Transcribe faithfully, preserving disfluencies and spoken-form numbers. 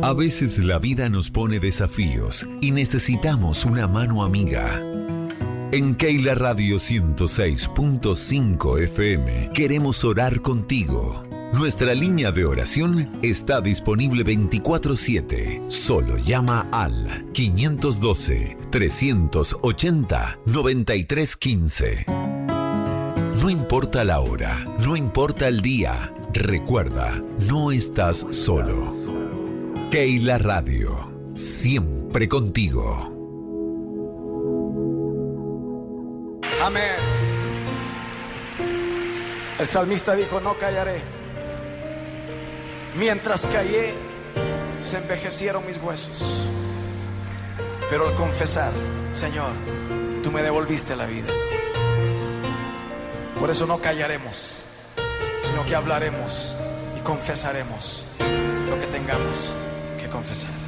A veces la vida nos pone desafíos y necesitamos una mano amiga. En Keila Radio ciento seis punto cinco F M queremos orar contigo. Nuestra línea de oración está disponible veinticuatro siete. Solo llama al quinientos doce, trescientos ochenta, noventa y tres quince. No importa la hora, no importa el día, recuerda, no estás solo. Keila Radio, siempre contigo. Amén. El salmista dijo, no callaré. Mientras callé, se envejecieron mis huesos. Pero al confesar, Señor, tú me devolviste la vida. Por eso no callaremos, sino que hablaremos y confesaremos lo que tengamos que confesar.